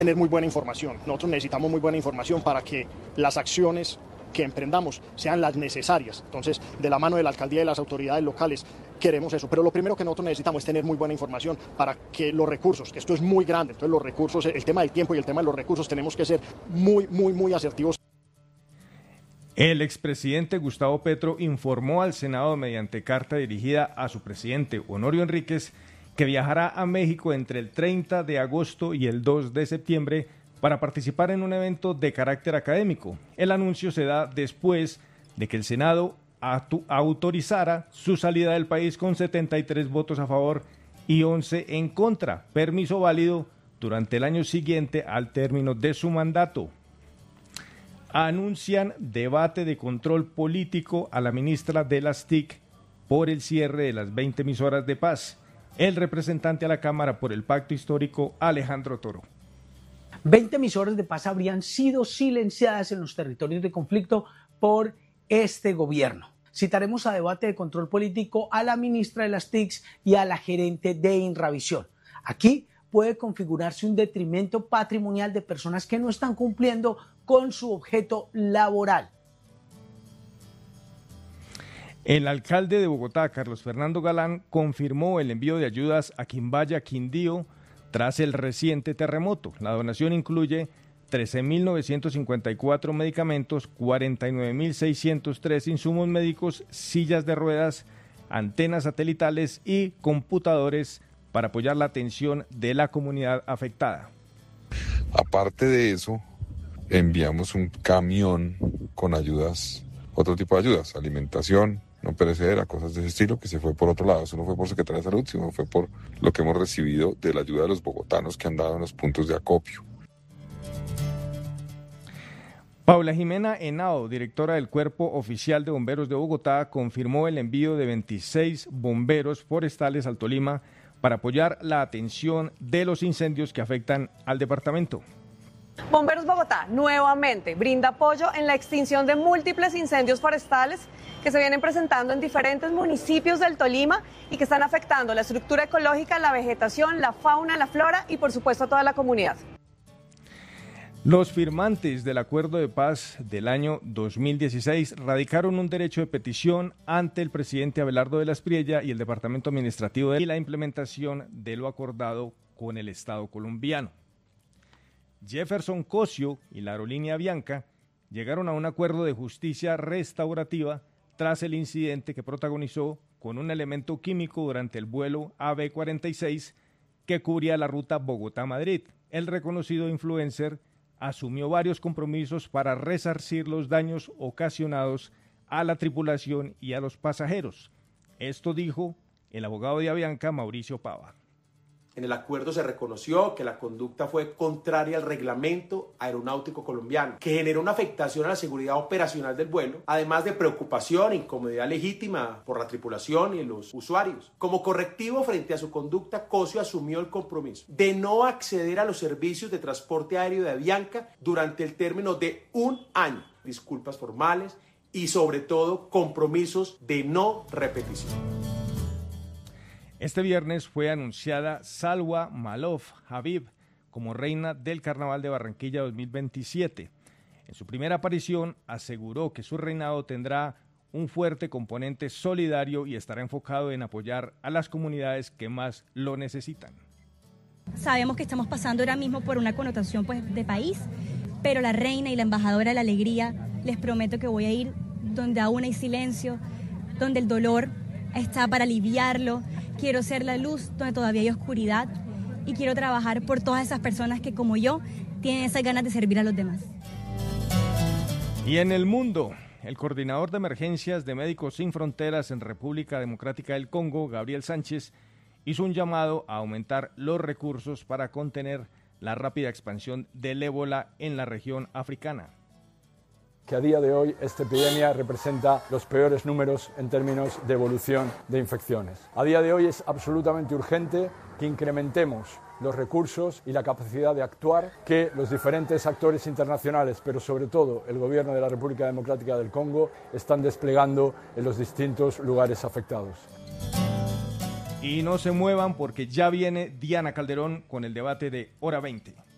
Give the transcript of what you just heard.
Tener muy buena información. Nosotros necesitamos muy buena información para que las acciones que emprendamos sean las necesarias. Entonces, de la mano de la alcaldía y de las autoridades locales, queremos eso. Pero lo primero que nosotros necesitamos es tener muy buena información para que los recursos, que esto es muy grande, entonces los recursos, el tema del tiempo y el tema de los recursos, tenemos que ser muy asertivos. El expresidente Gustavo Petro informó al Senado mediante carta dirigida a su presidente, Honorio Enríquez, que viajará a México entre el 30 de agosto y el 2 de septiembre para participar en un evento de carácter académico. El anuncio se da después de que el Senado autorizara su salida del país con 73 votos a favor y 11 en contra, permiso válido durante el año siguiente al término de su mandato. Anuncian debate de control político a la ministra de las TIC por el cierre de las 20 emisoras de paz. El representante a la Cámara por el Pacto Histórico, Alejandro Toro. 20 emisoras de paz habrían sido silenciadas en los territorios de conflicto por este gobierno. Citaremos a debate de control político a la ministra de las TICs y a la gerente de Inravisión. Aquí puede configurarse un detrimento patrimonial de personas que no están cumpliendo con su objeto laboral. El alcalde de Bogotá, Carlos Fernando Galán, confirmó el envío de ayudas a Quimbaya, Quindío, tras el reciente terremoto. La donación incluye 13.954 medicamentos, 49.603 insumos médicos, sillas de ruedas, antenas satelitales y computadores para apoyar la atención de la comunidad afectada. Aparte de eso, enviamos un camión con ayudas, otro tipo de ayudas, alimentación no perecedera, cosas de ese estilo, que se fue por otro lado. Eso no fue por Secretaría de Salud, sino fue por lo que hemos recibido de la ayuda de los bogotanos que han dado en los puntos de acopio. Paula Jimena Henao, directora del Cuerpo Oficial de Bomberos de Bogotá, confirmó el envío de 26 bomberos forestales al Tolima para apoyar la atención de los incendios que afectan al departamento. Bomberos Bogotá nuevamente brinda apoyo en la extinción de múltiples incendios forestales que se vienen presentando en diferentes municipios del Tolima y que están afectando la estructura ecológica, la vegetación, la fauna, la flora y por supuesto a toda la comunidad. Los firmantes del Acuerdo de Paz del año 2016 radicaron un derecho de petición ante el presidente Abelardo de la Espriella y el Departamento Administrativo de la implementación de lo acordado con el Estado colombiano. Jefferson Cosio y la aerolínea Avianca llegaron a un acuerdo de justicia restaurativa tras el incidente que protagonizó con un elemento químico durante el vuelo AB46 que cubría la ruta Bogotá-Madrid. El reconocido influencer asumió varios compromisos para resarcir los daños ocasionados a la tripulación y a los pasajeros. Esto dijo el abogado de Avianca, Mauricio Pava. En el acuerdo se reconoció que la conducta fue contraria al reglamento aeronáutico colombiano, que generó una afectación a la seguridad operacional del vuelo, además de preocupación e incomodidad legítima por la tripulación y los usuarios. Como correctivo frente a su conducta, Cosio asumió el compromiso de no acceder a los servicios de transporte aéreo de Avianca durante el término de 1 año. Disculpas formales y sobre todo compromisos de no repetición. Este viernes fue anunciada Salwa Malouf Habib como reina del Carnaval de Barranquilla 2027. En su primera aparición aseguró que su reinado tendrá un fuerte componente solidario y estará enfocado en apoyar a las comunidades que más lo necesitan. Sabemos que estamos pasando ahora mismo por una connotación de país, pero la reina y la embajadora de la alegría, les prometo que voy a ir donde aún hay silencio, donde el dolor está para aliviarlo. Quiero ser la luz donde todavía hay oscuridad y quiero trabajar por todas esas personas que, como yo, tienen esas ganas de servir a los demás. Y en el mundo, el coordinador de emergencias de Médicos Sin Fronteras en República Democrática del Congo, Gabriel Sánchez, hizo un llamado a aumentar los recursos para contener la rápida expansión del ébola en la región africana. Que a día de hoy esta epidemia representa los peores números en términos de evolución de infecciones. A día de hoy es absolutamente urgente que incrementemos los recursos y la capacidad de actuar que los diferentes actores internacionales, pero sobre todo el gobierno de la República Democrática del Congo, están desplegando en los distintos lugares afectados. Y no se muevan porque ya viene Diana Calderón con el debate de Hora 20.